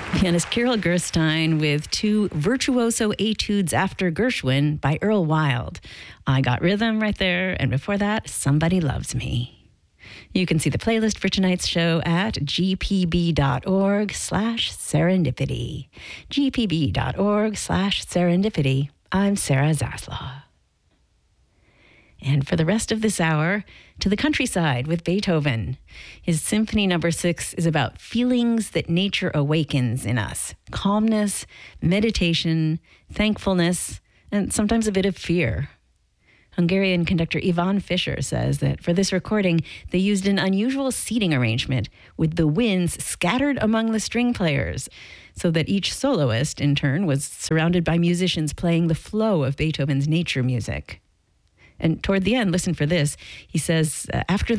Pianist Carol Gerstein with two virtuoso etudes after Gershwin by Earl Wild. I Got Rhythm right there, and before that, Somebody Loves Me. You can see the playlist for tonight's show at gpb.org/serendipity. gpb.org/serendipity. I'm Sarah Zaslaw. And for the rest of this hour, to the countryside with Beethoven. His Symphony No. 6 is about feelings that nature awakens in us. Calmness, meditation, thankfulness, and sometimes a bit of fear. Hungarian conductor Ivan Fischer says that for this recording, they used an unusual seating arrangement with the winds scattered among the string players, so that each soloist, in turn, was surrounded by musicians playing the flow of Beethoven's nature music. And toward the end, listen for this, he says, after